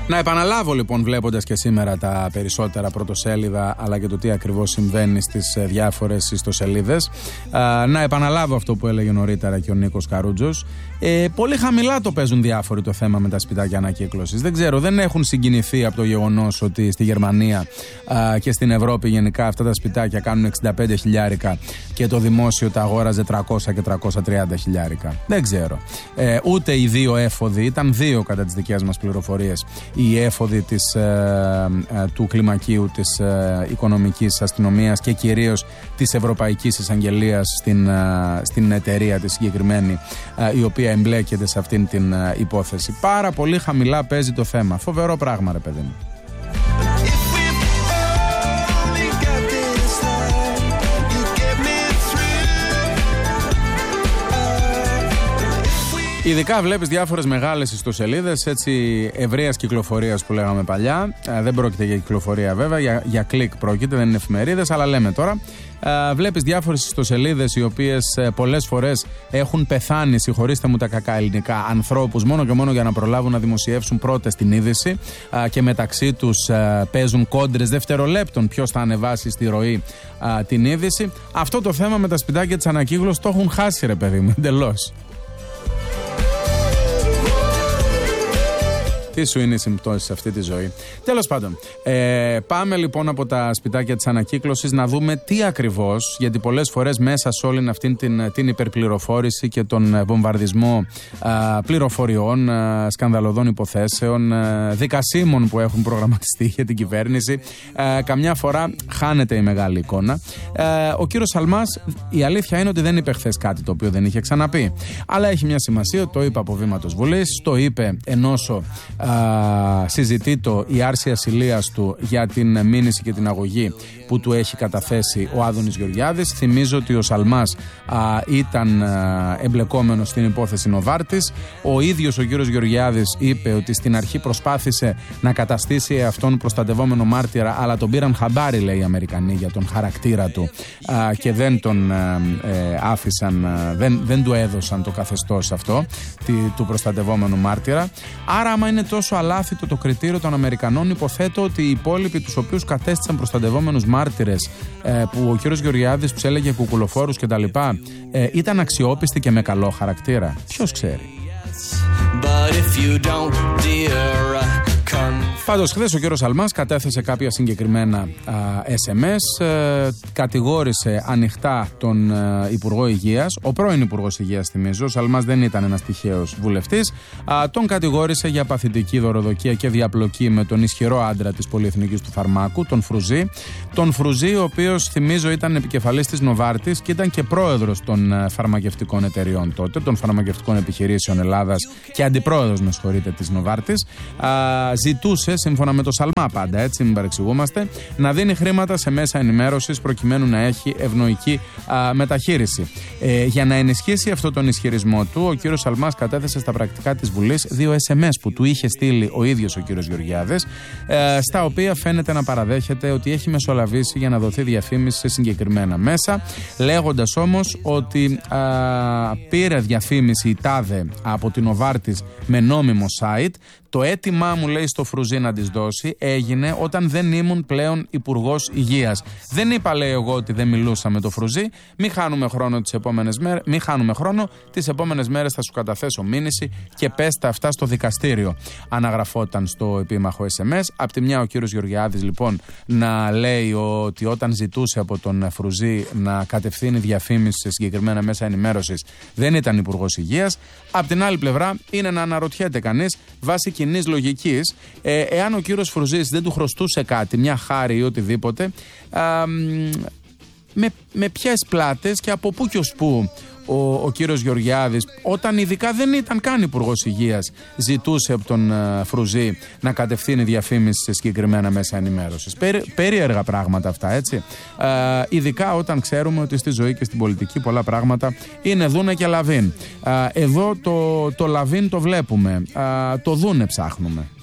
Να επαναλάβω λοιπόν, βλέποντας και σήμερα τα περισσότερα πρωτοσέλιδα, αλλά και το τι ακριβώς συμβαίνει στις διάφορες ιστοσελίδες, να επαναλάβω αυτό που έλεγε νωρίτερα και ο Νίκος Καρούτζος. Πολύ χαμηλά το παίζουν διάφοροι το θέμα με τα σπιτάκια ανακύκλωσης. Δεν ξέρω, δεν έχουν συγκινηθεί από το γεγονός ότι στη Γερμανία και στην Ευρώπη γενικά αυτά τα σπιτάκια κάνουν 65 χιλιάρικα και το δημόσιο τα αγόραζε 300 και 330 χιλιάρικα. Δεν ξέρω. Ούτε οι δύο έφοδοι, ήταν δύο κατά τις δικές μας πληροφορίες, οι έφοδοι του κλιμακίου της οικονομικής αστυνομίας και κυρίως της Ευρωπαϊκής Εισαγγελίας στην εταιρεία τη συγκεκριμένη, η οποία εμπλέκεται σε αυτήν την υπόθεση. Πάρα πολύ χαμηλά παίζει το θέμα. Φοβερό πράγμα, ρε παιδί μου. Ειδικά βλέπεις διάφορες μεγάλες ιστοσελίδες, έτσι ευρείας κυκλοφορίας που λέγαμε παλιά. Δεν πρόκειται για κυκλοφορία βέβαια, για κλικ πρόκειται, δεν είναι εφημερίδες, αλλά λέμε τώρα. Βλέπεις διάφορες ιστοσελίδες οι οποίες πολλές φορές έχουν πεθάνει, συγχωρήστε μου τα κακά ελληνικά, ανθρώπους μόνο και μόνο για να προλάβουν να δημοσιεύσουν πρώτες την είδηση και μεταξύ τους παίζουν κόντρες δευτερολέπτων ποιος θα ανεβάσει στη ροή την είδηση. Αυτό το θέμα με τα σπιτάκια της ανακύκλωσης το έχουν χάσει, ρε παιδί μου, εντελώς. Τι σου είναι οι συμπτώσεις σε αυτή τη ζωή. Τέλος πάντων, πάμε λοιπόν από τα σπιτάκια της ανακύκλωσης να δούμε τι ακριβώς, γιατί πολλές φορές μέσα σε όλη αυτή την υπερπληροφόρηση και τον βομβαρδισμό πληροφοριών, σκανδαλωδών υποθέσεων, δικασίμων που έχουν προγραμματιστεί για την κυβέρνηση, καμιά φορά χάνεται η μεγάλη εικόνα. Ο κύριος Σαλμάς, η αλήθεια είναι ότι δεν είπε χθες κάτι το οποίο δεν είχε ξαναπεί. Αλλά έχει μια σημασία, το είπε από βήματος Βουλής, το είπε ενώσο συζητεί η άρση ασυλίας του για την μήνυση και την αγωγή που του έχει καταθέσει ο Άδωνης Γεωργιάδης. Θυμίζω ότι ο Σαλμάς ήταν εμπλεκόμενος στην υπόθεση Νοβάρτης. Ο ίδιος ο κύριος Γεωργιάδης είπε ότι στην αρχή προσπάθησε να καταστήσει αυτόν προστατευόμενο μάρτυρα, αλλά τον πήραν χαμπάρι, λέει οι Αμερικανοί, για τον χαρακτήρα του και δεν τον άφησαν, δεν του έδωσαν το καθεστώς αυτό του προστατευόμενου μάρτυρα. Άρα άμα είναι τόσο αλάθητο το κριτήριο των Αμερικανών, υποθέτω ότι οι υπόλοιποι τους οποίους κατέστησαν προστατευόμενους μάρτυρες, που ο κύριος Γεωργιάδης τους έλεγε κουκουλοφόρους κτλ., ήταν αξιόπιστοι και με καλό χαρακτήρα. Ποιος ξέρει. Πάντως χθες ο κύριος Σαλμάς κατέθεσε κάποια συγκεκριμένα SMS, κατηγόρησε ανοιχτά τον Υπουργό Υγείας, ο πρώην Υπουργός Υγείας θυμίζω, ο Σαλμάς δεν ήταν ένας τυχαίος βουλευτής, τον κατηγόρησε για παθητική δωροδοκία και διαπλοκή με τον ισχυρό άντρα της πολυεθνικής του φαρμάκου, τον Φρουζή, ο οποίος θυμίζω ήταν επικεφαλής της Νοβάρτης και ήταν και πρόεδρος των φαρμακευτικών εταιριών τότε, των φαρμακευτικών επιχειρήσεων Ελλάδας και αντιπρόεδρος, με συγχωρείτε, της Νοβάρτης. Ζητούσε, σύμφωνα με το Σαλμά πάντα, έτσι μην παρεξηγούμαστε, να δίνει χρήματα σε μέσα ενημέρωσης προκειμένου να έχει ευνοϊκή μεταχείριση. Για να ενισχύσει αυτό τον ισχυρισμό του, ο κύριος Σαλμάς κατέθεσε στα πρακτικά της Βουλής 2 SMS που του είχε στείλει ο ίδιος ο κύριος Γεωργιάδης, στα οποία φαίνεται να παραδέχεται ότι έχει μεσολαβήσει για να δοθεί διαφήμιση σε συγκεκριμένα μέσα, λέγοντας όμως ότι πήρε διαφήμιση η τάδε από την Νοβάρτης με νόμιμο site. Το αίτημά μου, λέει, στο Φρουζί να τις δώσει έγινε όταν δεν ήμουν πλέον Υπουργός Υγείας. Δεν είπα, λέει, εγώ ότι δεν μιλούσα με το Φρουζί. Μην χάνουμε χρόνο τις επόμενες μέρες θα σου καταθέσω μήνυση και πέστα αυτά στο δικαστήριο. Αναγραφόταν στο επίμαχο SMS. Απ' τη μια ο κύριος Γεωργιάδης λοιπόν να λέει ότι όταν ζητούσε από τον Φρουζί να κατευθύνει διαφήμιση σε συγκεκριμένα μέσα ενημέρωσης δεν ήταν Υπουργός Υγείας. Απ' την άλλη πλευρά είναι να αναρωτιέται κανείς βάσει κοινής λογικής, εάν ο κύριος Φρουζής δεν του χρωστούσε κάτι, μια χάρη ή οτιδήποτε, με ποιες πλάτες και από πού και ως πού ο κύριος Γεωργιάδης, όταν ειδικά δεν ήταν καν Υπουργός Υγείας, ζητούσε από τον Φρουζή να κατευθύνει διαφήμιση σε συγκεκριμένα μέσα ενημέρωσης. Περίεργα πράγματα αυτά, έτσι. Ειδικά όταν ξέρουμε ότι στη ζωή και στην πολιτική πολλά πράγματα είναι δούνε και λαβίν. Εδώ το λαβίν το βλέπουμε, το δούνε ψάχνουμε.